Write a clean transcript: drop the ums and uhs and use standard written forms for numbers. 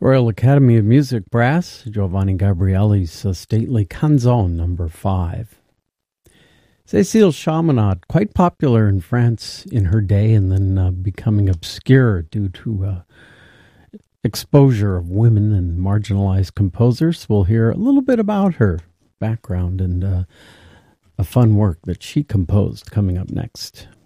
Royal Academy of Music Brass, Giovanni Gabrieli's stately Canzone number 5. Cécile Chaminade, quite popular in France in her day and then becoming obscure due to exposure of women and marginalized composers. We'll hear a little bit about her background and a fun work that she composed coming up next.